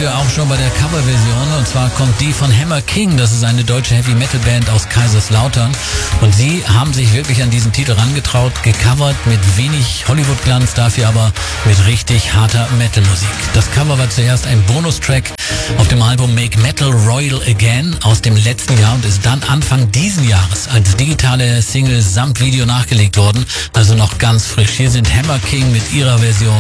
heute auch schon bei der Coverversion, und zwar kommt die von Hammer King. Das ist eine deutsche Heavy-Metal-Band aus Kaiserslautern, und sie haben sich wirklich an diesen Titel rangetraut, gecovert mit wenig Hollywood-Glanz, dafür aber mit richtig harter Metal-Musik. Das Cover war zuerst ein Bonustrack auf dem Album Make Metal Royal Again aus dem letzten Jahr und ist dann Anfang diesen Jahres als digitale Single samt Video nachgelegt worden, also noch ganz frisch. Hier sind Hammer King mit ihrer Version